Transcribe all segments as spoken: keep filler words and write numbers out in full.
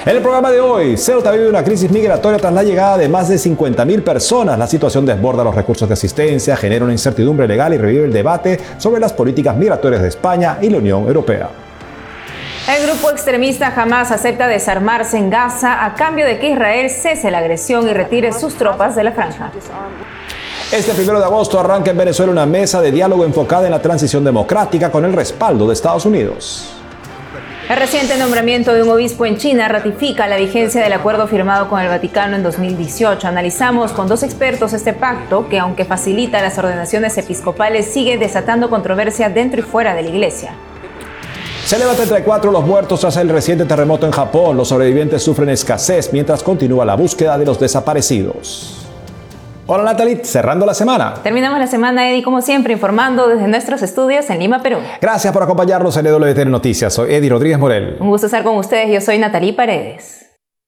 En el programa de hoy, Ceuta vive una crisis migratoria tras la llegada de más de cincuenta mil personas. La situación desborda los recursos de asistencia, genera una incertidumbre legal y revive el debate sobre las políticas migratorias de España y la Unión Europea. El grupo extremista Hamás acepta desarmarse en Gaza a cambio de que Israel cese la agresión y retire sus tropas de la franja. Este primero de agosto arranca en Venezuela una mesa de diálogo enfocada en la transición democrática con el respaldo de Estados Unidos. El reciente nombramiento de un obispo en China ratifica la vigencia del acuerdo firmado con el Vaticano en dos mil dieciocho. Analizamos con dos expertos este pacto que, aunque facilita las ordenaciones episcopales, sigue desatando controversia dentro y fuera de la Iglesia. Se eleva a treinta y cuatro los muertos tras el reciente terremoto en Japón. Los sobrevivientes sufren escasez mientras continúa la búsqueda de los desaparecidos. Hola Natalie, cerrando la semana. Terminamos la semana, Eddie, como siempre, informando desde nuestros estudios en Lima, Perú. Gracias por acompañarnos en E W T N Noticias. Soy Eddie Rodríguez Morel. Un gusto estar con ustedes. Yo soy Natalie Paredes.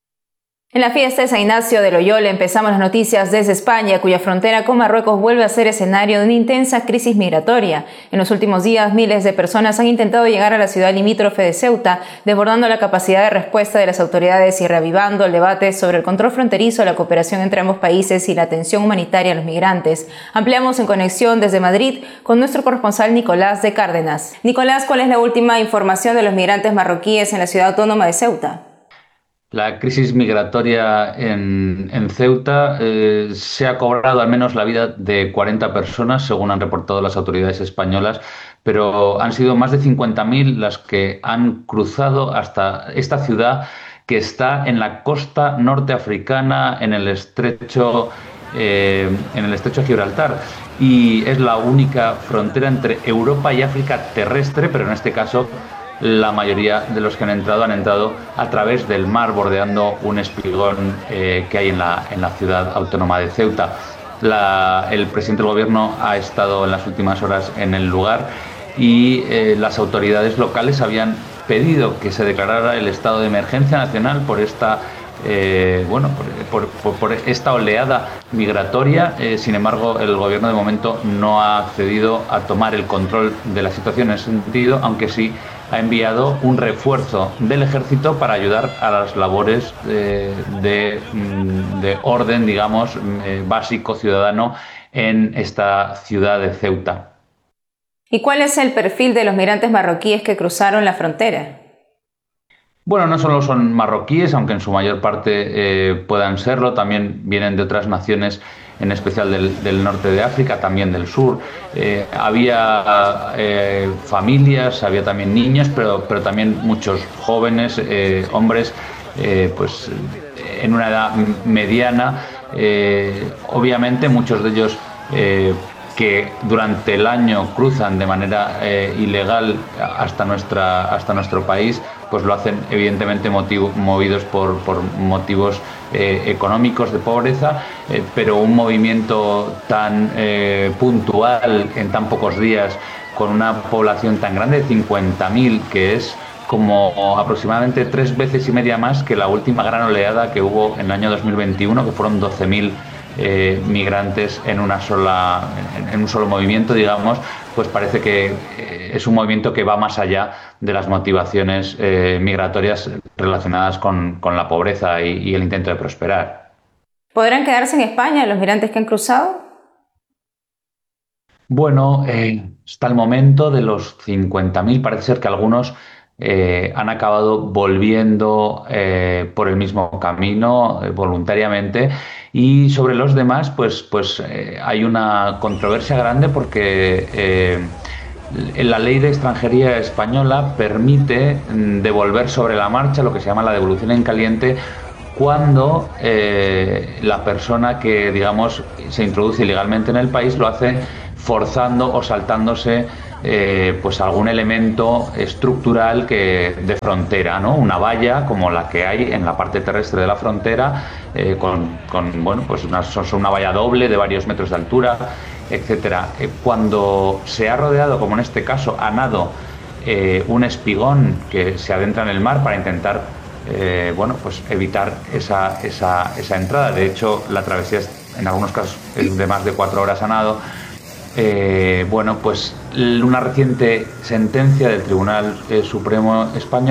En la fiesta de San Ignacio de Loyola empezamos las noticias desde España, cuya frontera con Marruecos vuelve a ser escenario de una intensa crisis migratoria. En los últimos días, miles de personas han intentado llegar a la ciudad limítrofe de Ceuta, desbordando la capacidad de respuesta de las autoridades y reavivando el debate sobre el control fronterizo, la cooperación entre ambos países y la atención humanitaria a los migrantes. Ampliamos en conexión desde Madrid con nuestro corresponsal Nicolás de Cárdenas. Nicolás, ¿cuál es la última información de los migrantes marroquíes en la ciudad autónoma de Ceuta? La crisis migratoria en, en Ceuta eh, se ha cobrado al menos la vida de cuarenta personas, según han reportado las autoridades españolas, pero han sido más de cincuenta mil las que han cruzado hasta esta ciudad que está en la costa norteafricana, en el estrecho, eh, en el estrecho de Gibraltar. Y es la única frontera entre Europa y África terrestre, pero en este caso la mayoría de los que han entrado han entrado a través del mar, bordeando un espigón eh, que hay en la, en la ciudad autónoma de Ceuta. La, el presidente del gobierno ha estado en las últimas horas en el lugar y eh, las autoridades locales habían pedido que se declarara el estado de emergencia nacional por esta Eh, bueno, por, por, por esta oleada migratoria. Eh, sin embargo, el gobierno de momento no ha accedido a tomar el control de la situación en ese sentido, aunque sí ha enviado un refuerzo del ejército para ayudar a las labores eh, de, de orden, digamos, eh, básico ciudadano en esta ciudad de Ceuta. ¿Y cuál es el perfil de los migrantes marroquíes que cruzaron la frontera? Bueno, no solo son marroquíes, aunque en su mayor parte eh, puedan serlo, también vienen de otras naciones, en especial del, del norte de África, también del sur. Eh, había eh, familias, había también niños, pero, pero también muchos jóvenes, eh, hombres, eh, pues en una edad mediana. Eh, obviamente muchos de ellos eh, que durante el año cruzan de manera eh, ilegal hasta, nuestra, hasta nuestro país, pues lo hacen evidentemente motivo, movidos por, por motivos eh, económicos de pobreza, eh, pero un movimiento tan eh, puntual en tan pocos días, con una población tan grande de cincuenta mil, que es como aproximadamente tres veces y media más que la última gran oleada que hubo en el año dos mil veintiuno, que fueron doce mil eh, migrantes en una sola, en, en un solo movimiento, digamos. Pues parece que eh, es un movimiento que va más allá de las motivaciones eh, migratorias relacionadas con, con la pobreza y, y el intento de prosperar. ¿Podrán quedarse en España los migrantes que han cruzado? Bueno, eh, hasta el momento de los cincuenta mil parece ser que algunos eh, han acabado volviendo eh, por el mismo camino eh, voluntariamente, y sobre los demás pues, pues eh, hay una controversia grande porque eh, la ley de extranjería española permite devolver sobre la marcha lo que se llama la devolución en caliente cuando eh, la persona que, digamos, se introduce ilegalmente en el país lo hace forzando o saltándose eh, pues algún elemento estructural que de frontera, ¿no? Una valla como la que hay en la parte terrestre de la frontera, eh, con, con bueno, pues una, son una valla doble de varios metros de altura, etcétera. Eh, cuando se ha rodeado, como en este caso, a nado eh, un espigón que se adentra en el mar para intentar eh, bueno, pues evitar esa, esa, esa entrada. De hecho, la travesía es, en algunos casos es de más de cuatro horas a nado. Eh, bueno, pues una reciente sentencia del Tribunal eh, Supremo Español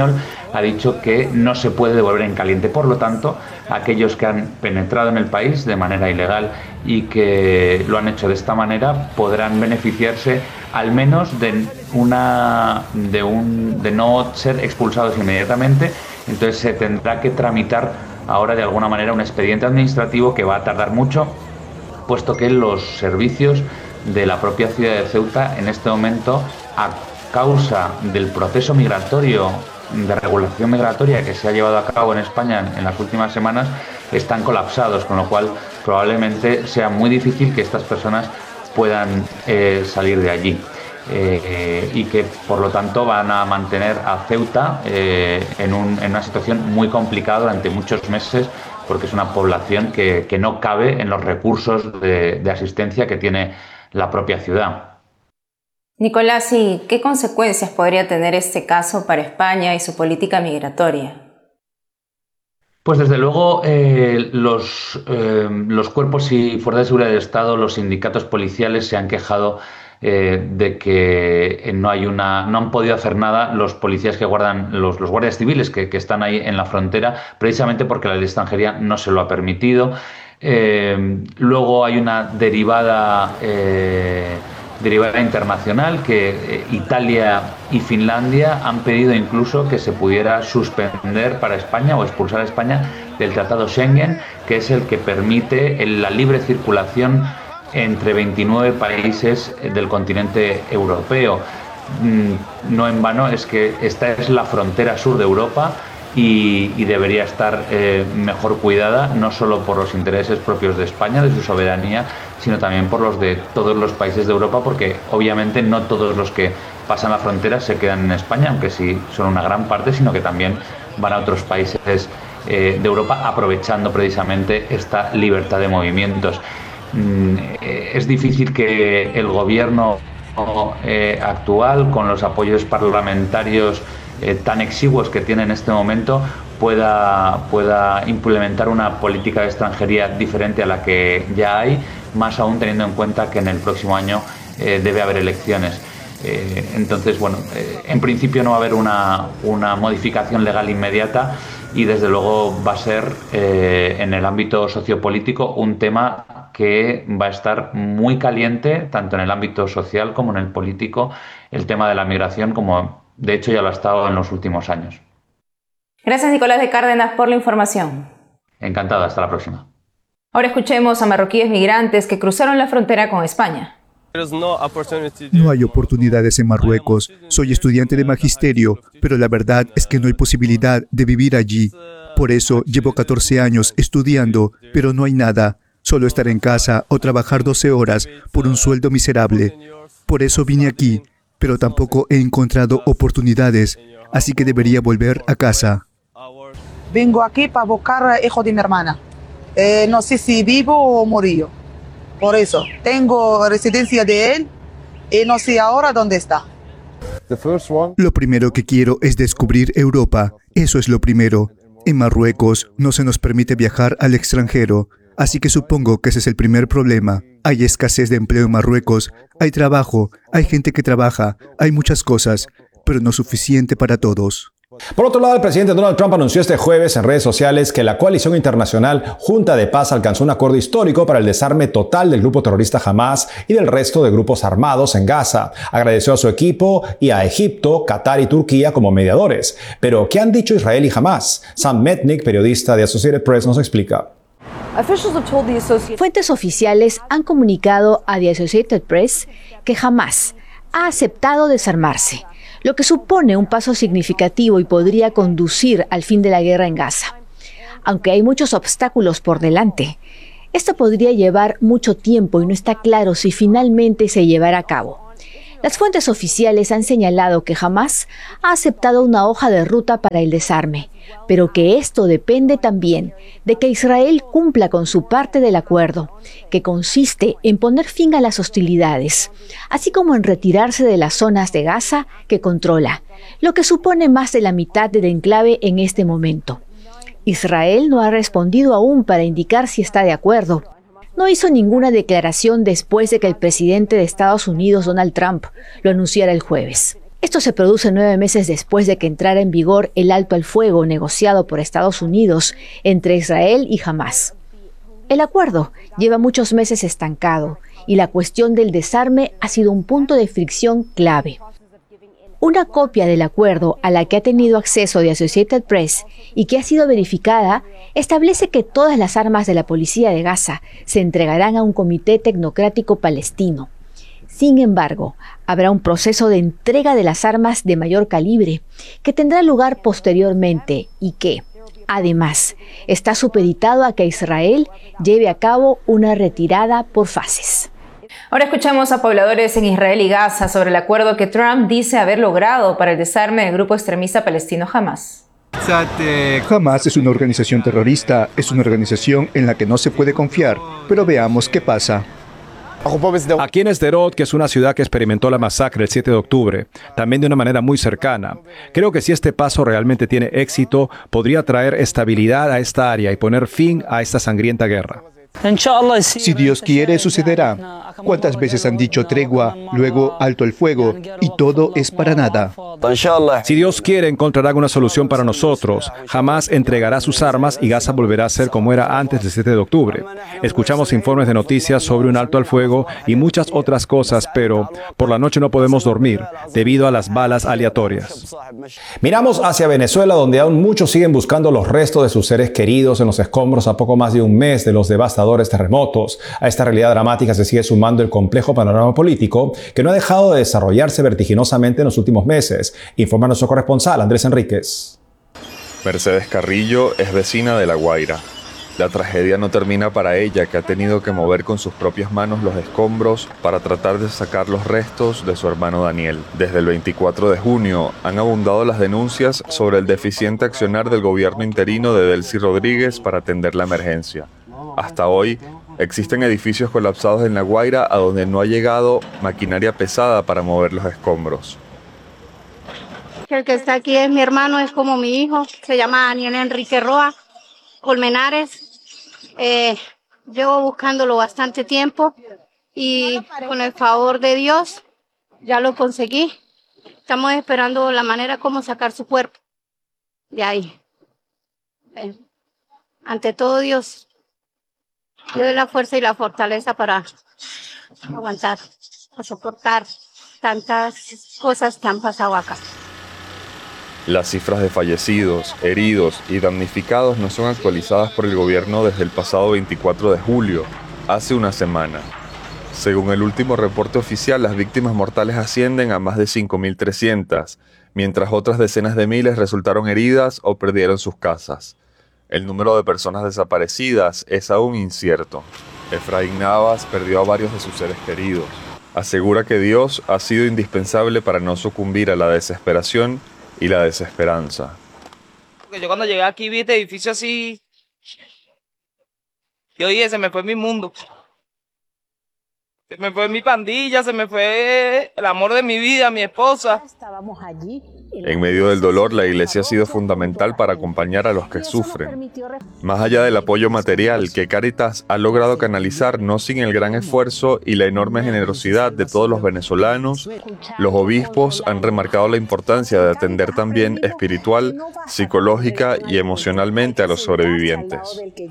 ha dicho que no se puede devolver en caliente. Por lo tanto, aquellos que han penetrado en el país de manera ilegal y que lo han hecho de esta manera podrán beneficiarse al menos de una de un de no ser expulsados inmediatamente. Entonces se tendrá que tramitar ahora de alguna manera un expediente administrativo que va a tardar mucho, puesto que los servicios de la propia ciudad de Ceuta en este momento, a causa del proceso migratorio, de regulación migratoria que se ha llevado a cabo en España en, en las últimas semanas, están colapsados, con lo cual probablemente sea muy difícil que estas personas puedan eh, salir de allí. Eh, y que por lo tanto van a mantener a Ceuta eh, en, un, en una situación muy complicada durante muchos meses, porque es una población que, que no cabe en los recursos de, de asistencia que tiene la propia ciudad. Nicolás, ¿y qué consecuencias podría tener este caso para España y su política migratoria? Pues desde luego eh, los, eh, los cuerpos y fuerzas de seguridad del Estado, los sindicatos policiales se han quejado Eh, de que no hay una no han podido hacer nada los policías que guardan los, los guardias civiles que, que están ahí en la frontera, precisamente porque la ley de extranjería no se lo ha permitido. Eh, luego hay una derivada eh, derivada internacional que eh, Italia y Finlandia han pedido incluso que se pudiera suspender para España o expulsar a España del Tratado Schengen, que es el que permite el, la libre circulación entre veintinueve países del continente europeo. No en vano es que esta es la frontera sur de Europa y, y debería estar eh, mejor cuidada, no solo por los intereses propios de España, de su soberanía, sino también por los de todos los países de Europa, porque obviamente no todos los que pasan la frontera se quedan en España, aunque sí son una gran parte, sino que también van a otros países eh, de Europa aprovechando precisamente esta libertad de movimientos. Es difícil que el gobierno eh, actual, con los apoyos parlamentarios eh, tan exiguos que tiene en este momento, pueda, pueda implementar una política de extranjería diferente a la que ya hay, más aún teniendo en cuenta que en el próximo año eh, debe haber elecciones. Eh, entonces, bueno, eh, en principio no va a haber una, una modificación legal inmediata y desde luego va a ser eh, en el ámbito sociopolítico un tema que va a estar muy caliente, tanto en el ámbito social como en el político, el tema de la migración, como de hecho ya lo ha estado en los últimos años. Gracias, Nicolás de Cárdenas, por la información. Encantado, hasta la próxima. Ahora escuchemos a marroquíes migrantes que cruzaron la frontera con España. No hay oportunidades en Marruecos. Soy estudiante de magisterio, pero la verdad es que no hay posibilidad de vivir allí. Por eso llevo catorce años estudiando, pero no hay nada. Solo estar en casa o trabajar doce horas por un sueldo miserable. Por eso vine aquí, pero tampoco he encontrado oportunidades, así que debería volver a casa. Vengo aquí para buscar hijo de mi hermana. Eh, no sé si vivo o morí. Por eso, tengo residencia de él y no sé ahora dónde está. Lo primero que quiero es descubrir Europa. Eso es lo primero. En Marruecos no se nos permite viajar al extranjero, así que supongo que ese es el primer problema. Hay escasez de empleo en Marruecos, hay trabajo, hay gente que trabaja, hay muchas cosas, pero no suficiente para todos. Por otro lado, el presidente Donald Trump anunció este jueves en redes sociales que la coalición internacional Junta de Paz alcanzó un acuerdo histórico para el desarme total del grupo terrorista Hamás y del resto de grupos armados en Gaza. Agradeció a su equipo y a Egipto, Qatar y Turquía como mediadores. Pero, ¿qué han dicho Israel y Hamás? Sam Metnick, periodista de Associated Press, nos explica. Fuentes oficiales han comunicado a The Associated Press que Hamás ha aceptado desarmarse, lo que supone un paso significativo y podría conducir al fin de la guerra en Gaza. Aunque hay muchos obstáculos por delante, esto podría llevar mucho tiempo y no está claro si finalmente se llevará a cabo. Las fuentes oficiales han señalado que Hamás ha aceptado una hoja de ruta para el desarme, pero que esto depende también de que Israel cumpla con su parte del acuerdo, que consiste en poner fin a las hostilidades, así como en retirarse de las zonas de Gaza que controla, lo que supone más de la mitad del enclave en este momento. Israel no ha respondido aún para indicar si está de acuerdo. No hizo ninguna declaración después de que el presidente de Estados Unidos, Donald Trump, lo anunciara el jueves. Esto se produce nueve meses después de que entrara en vigor el alto al fuego negociado por Estados Unidos entre Israel y Hamás. El acuerdo lleva muchos meses estancado y la cuestión del desarme ha sido un punto de fricción clave. Una copia del acuerdo a la que ha tenido acceso The Associated Press y que ha sido verificada establece que todas las armas de la policía de Gaza se entregarán a un comité tecnocrático palestino. Sin embargo, habrá un proceso de entrega de las armas de mayor calibre que tendrá lugar posteriormente y que, además, está supeditado a que Israel lleve a cabo una retirada por fases. Ahora escuchamos a pobladores en Israel y Gaza sobre el acuerdo que Trump dice haber logrado para el desarme del grupo extremista palestino Hamás. Hamás es una organización terrorista, es una organización en la que no se puede confiar, pero veamos qué pasa. Aquí en Sderot, que es una ciudad que experimentó la masacre el siete de octubre, también de una manera muy cercana. Creo que si este paso realmente tiene éxito, podría traer estabilidad a esta área y poner fin a esta sangrienta guerra. Si Dios quiere, sucederá. ¿Cuántas veces han dicho tregua, luego alto el fuego, y todo es para nada? Si Dios quiere, encontrarán una solución para nosotros. Hamás entregará sus armas y Gaza volverá a ser como era antes del siete de octubre. Escuchamos informes de noticias sobre un alto al fuego y muchas otras cosas, pero por la noche no podemos dormir debido a las balas aleatorias. Miramos hacia Venezuela, donde aún muchos siguen buscando los restos de sus seres queridos en los escombros a poco más de un mes de los devastadores terremotos. A esta realidad dramática se sigue sumando el complejo panorama político que no ha dejado de desarrollarse vertiginosamente en los últimos meses, informa nuestro corresponsal Andrés Enríquez. Mercedes Carrillo es vecina de La Guaira. La tragedia no termina para ella, que ha tenido que mover con sus propias manos los escombros para tratar de sacar los restos de su hermano Daniel. Desde el veinticuatro de junio han abundado las denuncias sobre el deficiente accionar del gobierno interino de Delcy Rodríguez para atender la emergencia. Hasta hoy, existen edificios colapsados en La Guaira a donde no ha llegado maquinaria pesada para mover los escombros. El que está aquí es mi hermano, es como mi hijo, se llama Daniel Enrique Roa Colmenares. Eh, llevo buscándolo bastante tiempo y con el favor de Dios ya lo conseguí. Estamos esperando la manera como sacar su cuerpo de ahí. Eh, ante todo Dios. Yo doy la fuerza y la fortaleza para aguantar, para soportar tantas cosas que han pasado acá. Las cifras de fallecidos, heridos y damnificados no son actualizadas por el gobierno desde el pasado veinticuatro de julio, hace una semana. Según el último reporte oficial, las víctimas mortales ascienden a más de cinco mil trescientas, mientras otras decenas de miles resultaron heridas o perdieron sus casas. El número de personas desaparecidas es aún incierto. Efraín Navas perdió a varios de sus seres queridos. Asegura que Dios ha sido indispensable para no sucumbir a la desesperación y la desesperanza. Porque yo cuando llegué aquí vi este edificio así, y oye, se me fue mi mundo. Se me fue mi pandilla, se me fue el amor de mi vida, mi esposa. En medio del dolor, la iglesia ha sido fundamental para acompañar a los que sufren. Más allá del apoyo material que Cáritas ha logrado canalizar, no sin el gran esfuerzo y la enorme generosidad de todos los venezolanos, los obispos han remarcado la importancia de atender también espiritual, psicológica y emocionalmente a los sobrevivientes.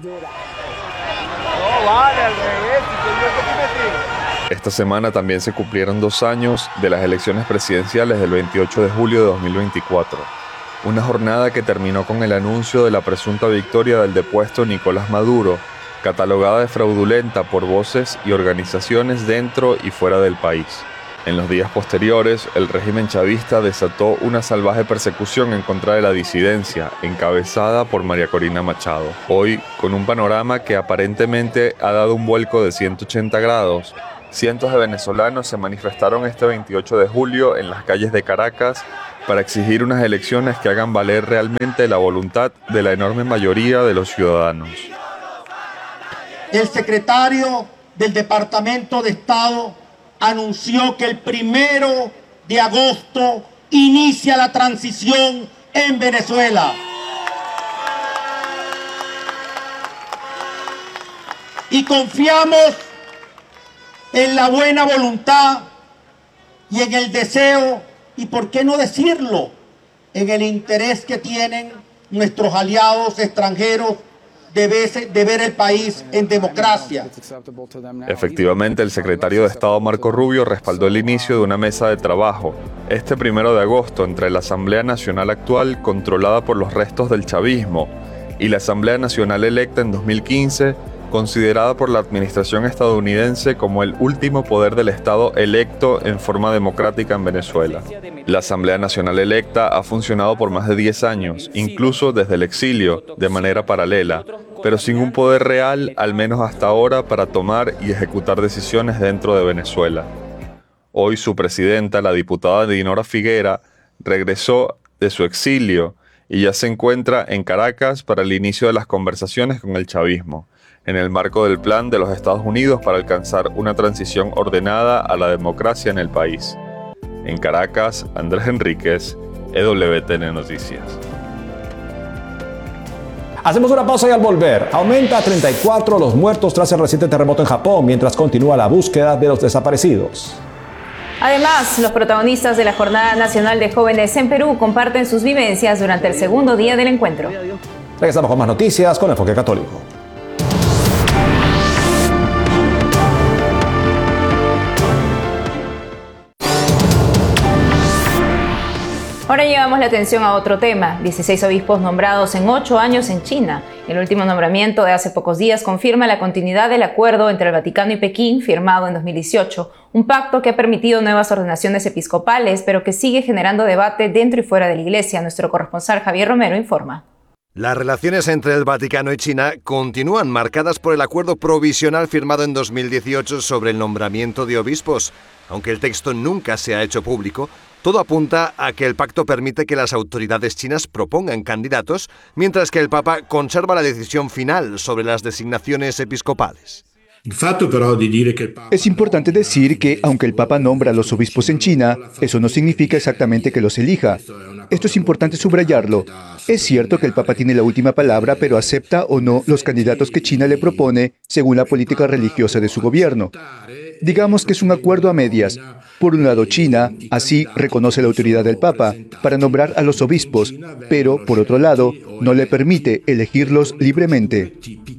Esta semana también se cumplieron dos años de las elecciones presidenciales del veintiocho de julio de dos mil veinticuatro. Una jornada que terminó con el anuncio de la presunta victoria del depuesto Nicolás Maduro, catalogada de fraudulenta por voces y organizaciones dentro y fuera del país. En los días posteriores, el régimen chavista desató una salvaje persecución en contra de la disidencia, encabezada por María Corina Machado. Hoy, con un panorama que aparentemente ha dado un vuelco de ciento ochenta grados, cientos de venezolanos se manifestaron este veintiocho de julio en las calles de Caracas para exigir unas elecciones que hagan valer realmente la voluntad de la enorme mayoría de los ciudadanos. El secretario del Departamento de Estado anunció que el primero de agosto inicia la transición en Venezuela. Y confiamos en la buena voluntad y en el deseo y por qué no decirlo, en el interés que tienen nuestros aliados extranjeros de ver, de ver el país en democracia. Efectivamente, el secretario de Estado Marco Rubio respaldó el inicio de una mesa de trabajo este primero de agosto entre la Asamblea Nacional actual, controlada por los restos del chavismo, y la Asamblea Nacional electa en dos mil quince, considerada por la administración estadounidense como el último poder del Estado electo en forma democrática en Venezuela. La Asamblea Nacional electa ha funcionado por más de diez años, incluso desde el exilio, de manera paralela, pero sin un poder real, al menos hasta ahora, para tomar y ejecutar decisiones dentro de Venezuela. Hoy su presidenta, la diputada Dinora Figuera, regresó de su exilio y ya se encuentra en Caracas para el inicio de las conversaciones con el chavismo, en el marco del plan de los Estados Unidos para alcanzar una transición ordenada a la democracia en el país. En Caracas, Andrés Enríquez, E W T N Noticias. Hacemos una pausa y al volver, aumenta a treinta y cuatro los muertos tras el reciente terremoto en Japón, mientras continúa la búsqueda de los desaparecidos. Además, los protagonistas de la Jornada Nacional de Jóvenes en Perú comparten sus vivencias durante el segundo día del encuentro. Regresamos con más noticias con Enfoque Católico. Ahora llevamos la atención a otro tema. dieciséis obispos nombrados en ocho años en China. El último nombramiento de hace pocos días confirma la continuidad del acuerdo entre el Vaticano y Pekín firmado en dos mil dieciocho. Un pacto que ha permitido nuevas ordenaciones episcopales, pero que sigue generando debate dentro y fuera de la Iglesia. Nuestro corresponsal Javier Romero informa. Las relaciones entre el Vaticano y China continúan marcadas por el acuerdo provisional firmado en dos mil dieciocho sobre el nombramiento de obispos. Aunque el texto nunca se ha hecho público, todo apunta a que el pacto permite que las autoridades chinas propongan candidatos, mientras que el Papa conserva la decisión final sobre las designaciones episcopales. Es importante decir que, aunque el Papa nombra a los obispos en China, eso no significa exactamente que los elija. Esto es importante subrayarlo. Es cierto que el Papa tiene la última palabra, pero acepta o no los candidatos que China le propone según la política religiosa de su gobierno. Digamos que es un acuerdo a medias. Por un lado, China, así, reconoce la autoridad del Papa para nombrar a los obispos, pero, por otro lado, no le permite elegirlos libremente.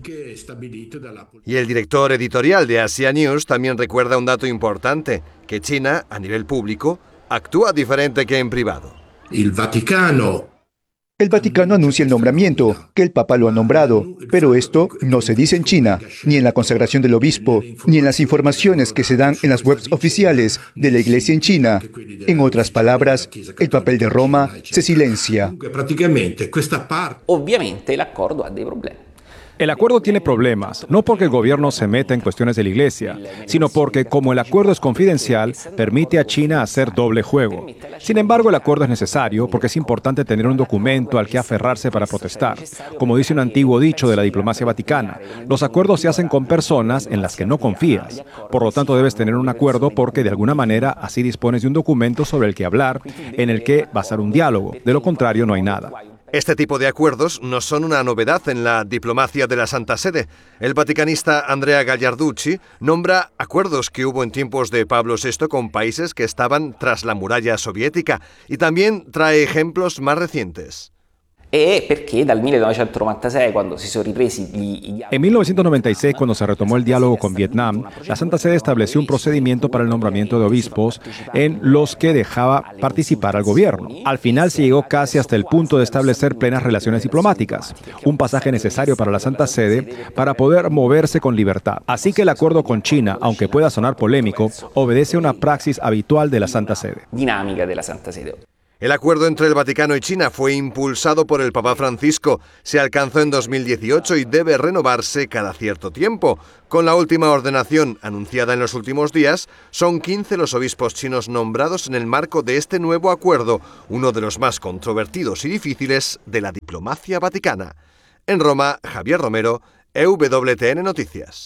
Y el director editorial de Asia News también recuerda un dato importante, que China, a nivel público, actúa diferente que en privado. El Vaticano. El Vaticano anuncia el nombramiento, que el Papa lo ha nombrado, pero esto no se dice en China, ni en la consagración del obispo, ni en las informaciones que se dan en las webs oficiales de la Iglesia en China. En otras palabras, el papel de Roma se silencia. Obviamente el acuerdo ha dei problemi. El acuerdo tiene problemas, no porque el gobierno se meta en cuestiones de la Iglesia, sino porque, como el acuerdo es confidencial, permite a China hacer doble juego. Sin embargo, el acuerdo es necesario porque es importante tener un documento al que aferrarse para protestar. Como dice un antiguo dicho de la diplomacia vaticana, los acuerdos se hacen con personas en las que no confías. Por lo tanto, debes tener un acuerdo porque, de alguna manera, así dispones de un documento sobre el que hablar, en el que basar un diálogo. De lo contrario, no hay nada. Este tipo de acuerdos no son una novedad en la diplomacia de la Santa Sede. El vaticanista Andrea Gallarducci nombra acuerdos que hubo en tiempos de Pablo sexto con países que estaban tras la muralla soviética y también trae ejemplos más recientes. E perché dal millenovecentonovantasei, quando si sono ripresi gli... En mil novecientos noventa y seis, cuando se retomó el diálogo con Vietnam, la Santa Sede estableció un procedimiento para el nombramiento de obispos en los que dejaba participar al gobierno. Al final se llegó casi hasta el punto de establecer plenas relaciones diplomáticas, un pasaje necesario para la Santa Sede para poder moverse con libertad. Así que el acuerdo con China, aunque pueda sonar polémico, obedece a una praxis habitual de la Santa Sede. Dinámica de la Santa Sede. El acuerdo entre el Vaticano y China fue impulsado por el Papa Francisco, se alcanzó en dos mil dieciocho y debe renovarse cada cierto tiempo. Con la última ordenación anunciada en los últimos días, son quince los obispos chinos nombrados en el marco de este nuevo acuerdo, uno de los más controvertidos y difíciles de la diplomacia vaticana. En Roma, Javier Romero, E W T N Noticias.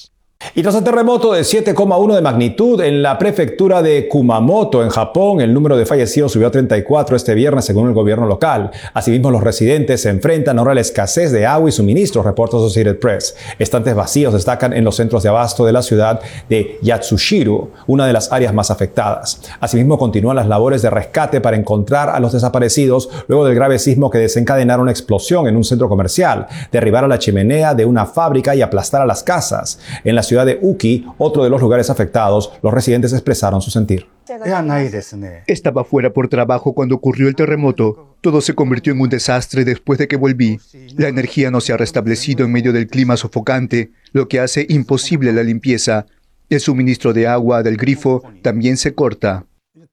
Y tras el terremoto de siete coma uno de magnitud en la prefectura de Kumamoto, en Japón, el número de fallecidos subió a treinta y cuatro este viernes según el gobierno local. Asimismo, los residentes se enfrentan ahora a la escasez de agua y suministros, reporta Associated Press. Estantes vacíos destacan en los centros de abasto de la ciudad de Yatsushiro, una de las áreas más afectadas. Asimismo, continúan las labores de rescate para encontrar a los desaparecidos luego del grave sismo que desencadenaron una explosión en un centro comercial, derribar a la chimenea de una fábrica y aplastar a las casas. En la ciudad de Uki, otro de los lugares afectados, los residentes expresaron su sentir. Estaba fuera por trabajo cuando ocurrió el terremoto. Todo se convirtió en un desastre después de que volví. La energía no se ha restablecido en medio del clima sofocante, lo que hace imposible la limpieza. El suministro de agua del grifo también se corta.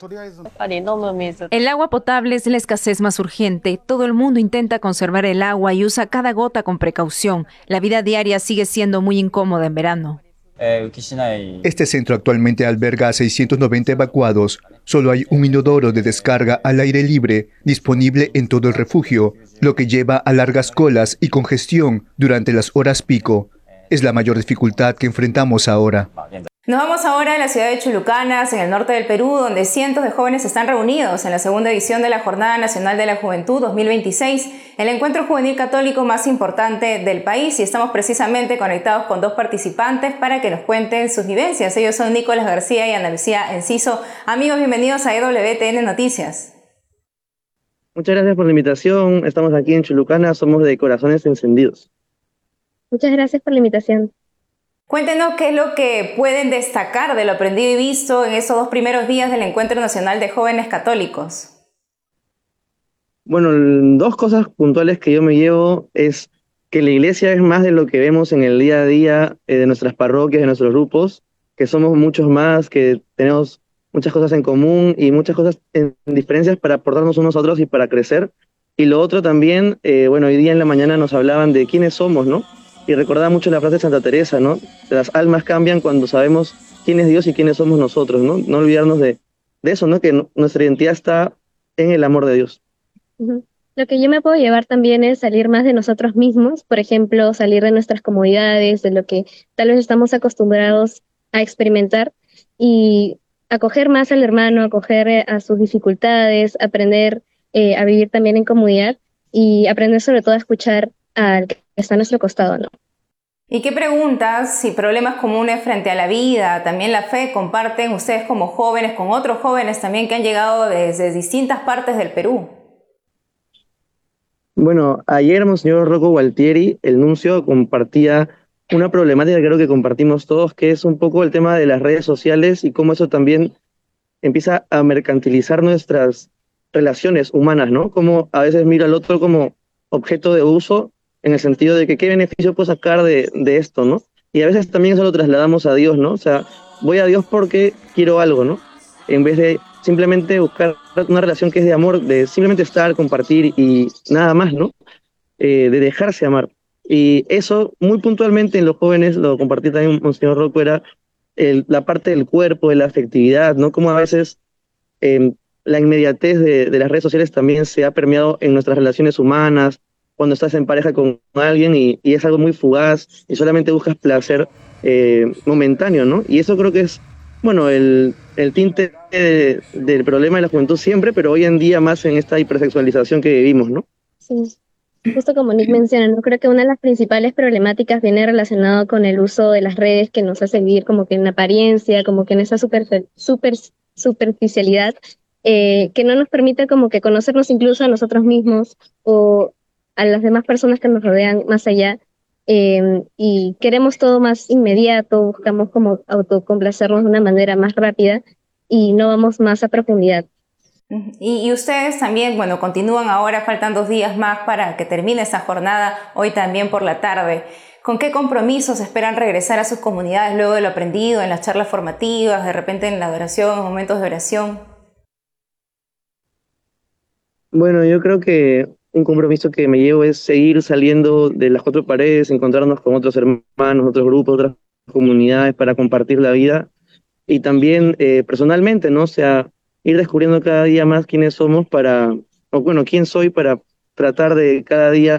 El agua potable es la escasez más urgente. Todo el mundo intenta conservar el agua y usa cada gota con precaución. La vida diaria sigue siendo muy incómoda en verano. Este centro actualmente alberga a seiscientos noventa evacuados. Solo hay un inodoro de descarga al aire libre disponible en todo el refugio, lo que lleva a largas colas y congestión durante las horas pico. Es la mayor dificultad que enfrentamos ahora. Nos vamos ahora a la ciudad de Chulucanas, en el norte del Perú, donde cientos de jóvenes están reunidos en la segunda edición de la Jornada Nacional de la Juventud dos mil veintiséis, el encuentro juvenil católico más importante del país, y estamos precisamente conectados con dos participantes para que nos cuenten sus vivencias. Ellos son Nicolás García y Ana Lucía Enciso. Amigos, bienvenidos a E W T N Noticias. Muchas gracias por la invitación. Estamos aquí en Chulucanas, somos de Corazones Encendidos. Muchas gracias por la invitación. Cuéntenos qué es lo que pueden destacar de lo aprendido y visto en esos dos primeros días del Encuentro Nacional de Jóvenes Católicos. Bueno, dos cosas puntuales que yo me llevo es que la iglesia es más de lo que vemos en el día a día eh, de nuestras parroquias, de nuestros grupos, que somos muchos más, que tenemos muchas cosas en común y muchas cosas en diferencias para aportarnos unos a otros y para crecer. Y lo otro también, eh, bueno, hoy día en la mañana nos hablaban de quiénes somos, ¿no? Y recordaba mucho la frase de Santa Teresa, ¿no? Las almas cambian cuando sabemos quién es Dios y quiénes somos nosotros, ¿no? No olvidarnos de, de eso, ¿no? Que no, nuestra identidad está en el amor de Dios. Uh-huh. Lo que yo me puedo llevar también es salir más de nosotros mismos, por ejemplo, salir de nuestras comodidades, de lo que tal vez estamos acostumbrados a experimentar, y acoger más al hermano, acoger a sus dificultades, aprender eh, a vivir también en comunidad y aprender sobre todo a escuchar al que está a nuestro costado, ¿no? ¿Y qué preguntas y problemas comunes frente a la vida, también la fe, comparten ustedes como jóvenes con otros jóvenes también que han llegado desde distintas partes del Perú? Bueno, ayer Monseñor Rocco Gualtieri, el nuncio, compartía una problemática que creo que compartimos todos, que es un poco el tema de las redes sociales y cómo eso también empieza a mercantilizar nuestras relaciones humanas, ¿no? Como a veces mira al otro como objeto de uso, en el sentido de que qué beneficio puedo sacar de, de esto, ¿no? Y a veces también eso lo trasladamos a Dios, ¿no? O sea, voy a Dios porque quiero algo, ¿no? En vez de simplemente buscar una relación que es de amor, de simplemente estar, compartir y nada más, ¿no? Eh, de dejarse amar. Y eso, muy puntualmente en los jóvenes, lo compartí también Monseñor Rocco, era el, la parte del cuerpo, de la afectividad, ¿no? Como a veces eh, la inmediatez de, de las redes sociales también se ha permeado en nuestras relaciones humanas, cuando estás en pareja con alguien y, y es algo muy fugaz y solamente buscas placer eh, momentáneo, ¿no? Y eso creo que es, bueno, el, el tinte de, del problema de la juventud siempre, pero hoy en día más en esta hipersexualización que vivimos, ¿no? Sí, justo como Nick menciona, ¿no? Creo que una de las principales problemáticas viene relacionado con el uso de las redes, que nos hace vivir como que en apariencia, como que en esa super, super, superficialidad, eh, que no nos permite como que conocernos incluso a nosotros mismos o a las demás personas que nos rodean más allá, eh, y queremos todo más inmediato, buscamos como autocomplacernos de una manera más rápida y no vamos más a profundidad. Y, y ustedes también, bueno, continúan ahora, faltan dos días más para que termine esta jornada, hoy también por la tarde. ¿Con qué compromisos esperan regresar a sus comunidades luego de lo aprendido en las charlas formativas, de repente en la adoración, en momentos de oración? Bueno, yo creo que un compromiso que me llevo es seguir saliendo de las cuatro paredes, encontrarnos con otros hermanos, otros grupos, otras comunidades para compartir la vida y también eh, personalmente, ¿no? O sea, ir descubriendo cada día más quiénes somos para, o bueno, quién soy para tratar de cada día